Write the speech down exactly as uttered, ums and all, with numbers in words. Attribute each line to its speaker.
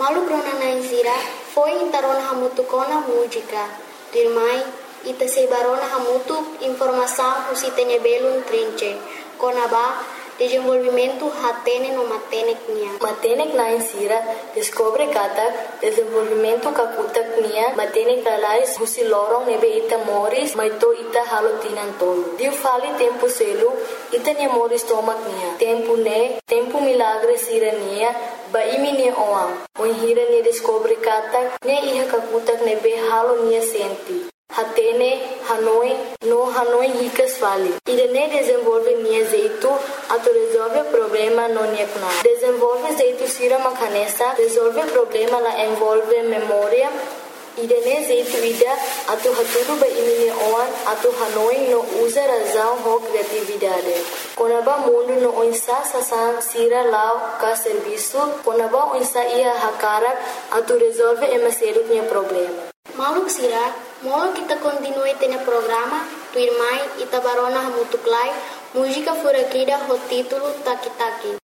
Speaker 1: Malu brona na insira, foi intarona hamutu kona música. Dirmai, ita sebarona hamutu informação usitene belum trinche. Kona ba, desenvolvimento hatene no matenek nia.
Speaker 2: Matenek na insira, descobre kata, desenvolvimento kakutak nia, matenek lalais husi lorong nebe ita moris, maito ita halotinan tolo. Diu fali tempo selu, ita nia moris tomak nia. Tempo ne, tempo milagre sira nia, ba imi nia oam. Moihira nia descobre kata, nia iha kakutak nebe halo nia senti. Hatene, Hanoi, no Hanoi ricas fali. Irene desenvolve nia zeito, ato resolve problema no nia kuna. Desenvolve zeito sira makanesa, resolve problema la envolve memória. Irene zeito ida, ato haturu ba imine oan, ato Hanoi no usa razão ho criatividade. Konaba mundo no oinsa sasan sira lao ka serviço, konaba oinsa ia hakarak, ato resolve emaseru nia problema.
Speaker 1: Maluk sira, molo kita continue tene programa, tu irmai ita barona hamutuklai, música furakida ho título Taki Taki.